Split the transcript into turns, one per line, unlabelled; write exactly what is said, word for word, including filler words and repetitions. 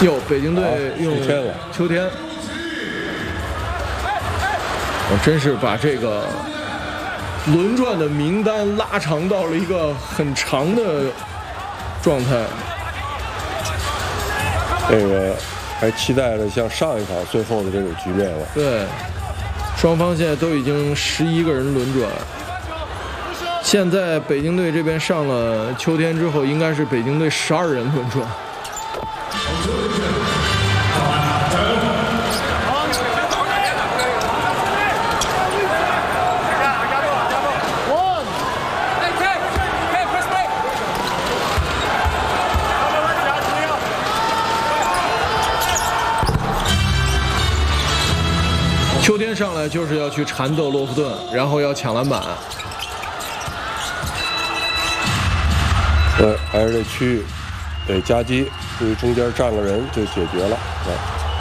哟，北京队用
秋天了，
秋天，我真是把这个轮转的名单拉长到了一个很长的状态。
这个还期待着像上一场最后的这种局面了。
对，双方现在都已经十一个人轮转。现在北京队这边上了秋天之后，应该是北京队十二人轮转。秋天上来就是要去缠斗洛夫顿，然后要抢篮板。
对，还是这区域得夹击，注意中间站个人就解决了。对。